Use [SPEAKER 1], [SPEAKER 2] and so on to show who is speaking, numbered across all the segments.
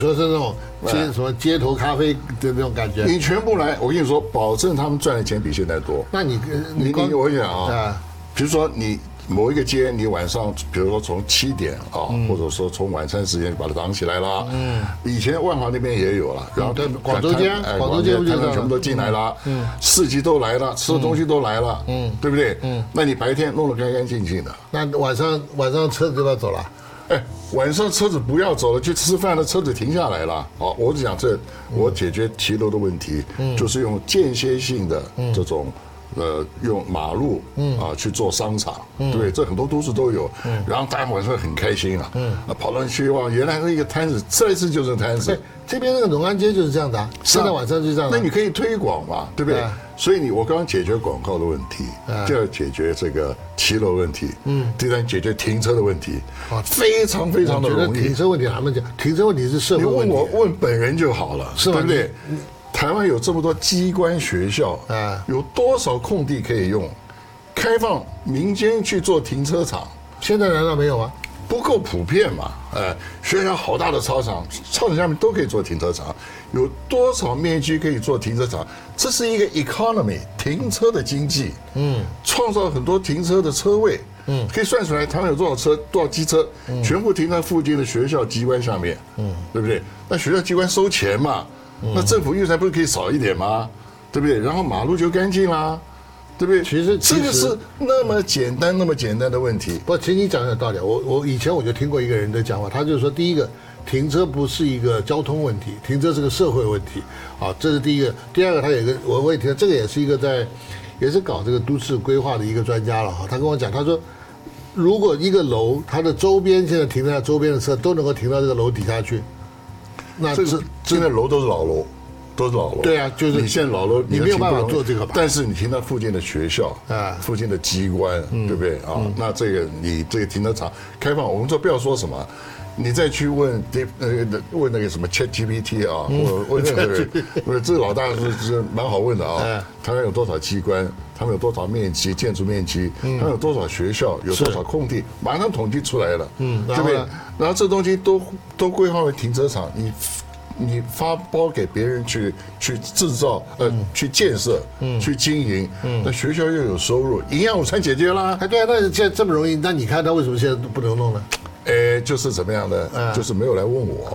[SPEAKER 1] 说是那种什么街头咖啡的那种感觉。
[SPEAKER 2] 你全部来，我跟你说，保证他们赚的钱比现在多。
[SPEAKER 1] 那你
[SPEAKER 2] 我讲啊，比如说你某一个街，你晚上比如说从7点啊，或者说从晚餐时间把它挡起来了。以前万华那边也有了，然后
[SPEAKER 1] 广州街
[SPEAKER 2] 摊商全部都进来了，市集都来了，吃的东西都来了，对不对？那你白天弄得干干净净的，
[SPEAKER 1] 那晚上车子就要走了。
[SPEAKER 2] 哎，晚上车子不要走了，去吃饭的车子停下来了。好，我只讲我解决骑楼的问题，就是用间歇性的这种。用马路去做商场，对，这很多都市都有，然后大家晚上很开心啊，跑到去哇，原来是一个摊子，这一次就是摊子。
[SPEAKER 1] 这边那个农安街就是这样的啊，现在晚上就这样。
[SPEAKER 2] 那你可以推广嘛，对不对？所以我刚刚解决广告的问题，就要解决这个骑楼问题，第三解决停车的问题，非常非常的容易。
[SPEAKER 1] 停车问题他们讲，停车问题是社会问题。
[SPEAKER 2] 你问本人就好了，对不对？台湾有这么多机关学校，有多少空地可以用？开放民间去做停车场，
[SPEAKER 1] 现在难道没有吗？
[SPEAKER 2] 不够普遍嘛？学校好大的操场，操场下面都可以做停车场，有多少面积可以做停车场？这是一个 economy 停车的经济，创造很多停车的车位，可以算出来台湾有多少车、多少机车，全部停在附近的学校机关下面，对不对？那学校机关收钱嘛？那政府预算不是可以少一点吗？对不对？然后马路就干净啦，对不对？
[SPEAKER 1] 其实
[SPEAKER 2] 这个是那么简单的问题。
[SPEAKER 1] 不，其实你讲的有道理。我以前我就听过一个人的讲法，他就是说，第一个，停车不是一个交通问题，停车是个社会问题。啊，这是第一个。第二个，他有一个我也听，这个也是一个也是搞这个都市规划的一个专家了哈。他跟我讲，他说，如果一个楼它的周边现在停在周边的车都能够停到这个楼底下去。
[SPEAKER 2] 那现在楼都是老楼，
[SPEAKER 1] 对啊，就是
[SPEAKER 2] 你现在老楼，
[SPEAKER 1] 你没有办法做这个吧？
[SPEAKER 2] 但是你停到附近的学校附近的机关，对不对啊？那你这个停车场开放，我们就不要说什么，你再去问那个什么 ChatGPT 啊，或问任何人，这个老大是蛮好问的啊。台湾有多少机关？他们有多少面积建筑面积？他们有多少学校？有多少空地？马上统计出来了，对不对？然后这东西都规划为停车场，你发包给别人去制造，去建设，去经营，那学校又有收入，营养午餐解决啦。
[SPEAKER 1] 对啊，那现在这么容易，那你看他为什么现在不能弄呢？
[SPEAKER 2] 就是怎么样的，就是没有来问我。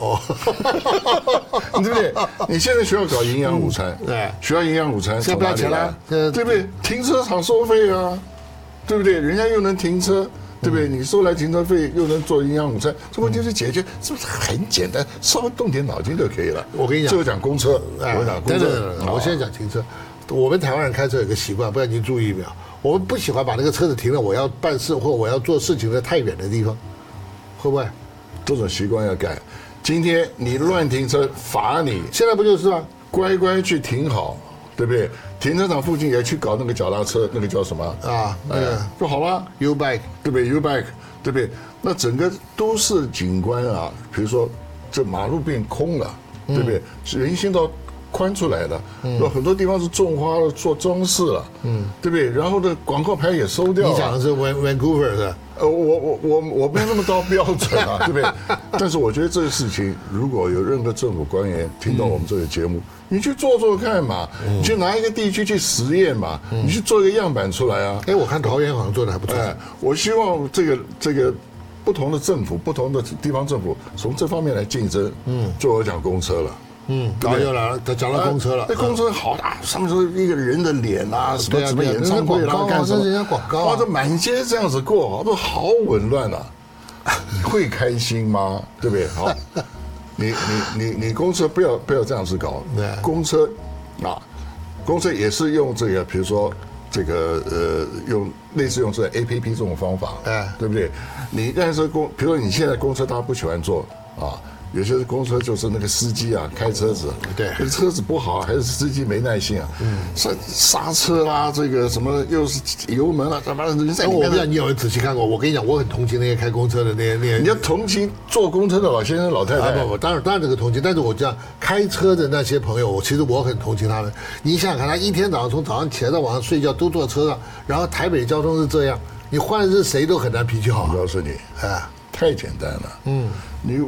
[SPEAKER 2] 对不对？你现在学校搞营养午餐，学校营养午餐
[SPEAKER 1] 现在不要钱了，
[SPEAKER 2] 对不对？停车场收费啊，对不对？人家又能停车，对不对？你收来停车费又能做营养午餐，这问题是解决，是不是很简单？稍微动点脑筋就可以了。
[SPEAKER 1] 我跟你讲，
[SPEAKER 2] 这个讲公车，我讲公车，
[SPEAKER 1] 我现在讲停车。我们台湾人开车有个习惯，不知道您注意没有？我们不喜欢把那个车子停了我要办事或我要做事情的太远的地方，会不会？
[SPEAKER 2] 这种习惯要改。今天你乱停车罚你，
[SPEAKER 1] 现在不就是吗？
[SPEAKER 2] 乖乖去停好，对不对？停车场附近也去搞那个脚踏车，那个叫什么啊？就好了
[SPEAKER 1] ，U bike，
[SPEAKER 2] 对不对 ？U bike， 对不对？那整个都市景观啊，比如说这马路变空了，对不对？人行道宽出来了，有很多地方是种花了、做装饰了，对不对？然后呢，广告牌也收掉了。
[SPEAKER 1] 你讲的是 Vancouver 的。
[SPEAKER 2] 我没有那么高标准啊，对不对？但是我觉得这个事情，如果有任何政府官员听到我们这个节目，你去做做看嘛，你去拿一个地区去实验嘛，你去做一个样板出来啊。
[SPEAKER 1] 我看桃园好像做的还不错。
[SPEAKER 2] 我希望这个不同的政府、不同的地方政府从这方面来竞争。就我讲公车了。
[SPEAKER 1] 然后又来了，他讲到公车了。
[SPEAKER 2] 那公车好大，上面说一个人的脸啊，什么演唱会啦，干什么？
[SPEAKER 1] 这人家广告。
[SPEAKER 2] 哇，这满街这样子过，这好紊乱啊！会开心吗？对不对？好，你公车不要这样子搞。公车公车也是用这个，比如说这个用类似用这 APP 这种方法，对不对？你但是比如说你现在公车大家不喜欢坐啊。有些公车就是那个司机啊，开车子，
[SPEAKER 1] 对，
[SPEAKER 2] 车子不好，还是司机没耐心啊，刹车啦，这个什么又是油门啦，什么人在里面。
[SPEAKER 1] 我不知道你有没有仔细看过？我跟你讲，我很同情那些开公车的那些。
[SPEAKER 2] 你要同情坐公车的老先生老太太。
[SPEAKER 1] 不，当然这个同情，但是我讲开车的那些朋友，其实我很同情他们。你想想看，他一天从早上起来到晚上睡觉都坐车上，然后台北交通是这样，你换的是谁都很难脾气好。
[SPEAKER 2] 我告诉你，太简单了。你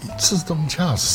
[SPEAKER 2] 自动驾驶。